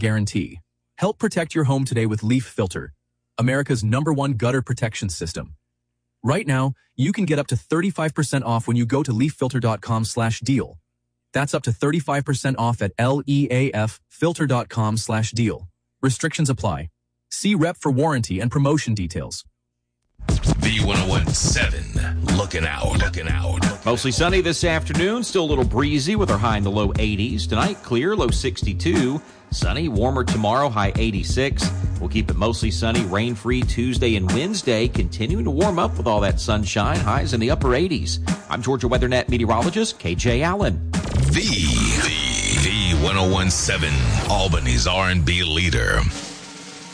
guarantee. Help protect your home today with Leaf Filter, America's #1 gutter protection system. Right now, you can get up to 35% off when you go to leaffilter.com/deal. That's up to 35% off at leaffilter.com/deal. Restrictions apply. See rep for warranty and promotion details. V1017, looking out. Mostly sunny this afternoon, still a little breezy with our high in the low 80s. Tonight, clear, low 62. Sunny, warmer tomorrow, high 86. We'll keep it mostly sunny, rain-free Tuesday and Wednesday, continuing to warm up with all that sunshine, highs in the upper 80s. I'm Georgia WeatherNet meteorologist KJ Allen. V1017, Albany's R&B leader.